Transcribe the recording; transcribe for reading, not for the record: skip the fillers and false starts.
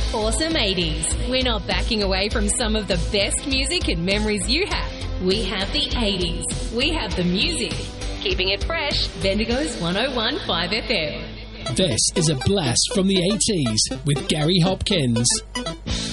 awesome 80s. We're not backing away from some of the best music and memories you have. We have the 80s. We have the music. Keeping it fresh, Bendigo's 101.5 FM. This is a blast from the 80s with Gary Hopkins.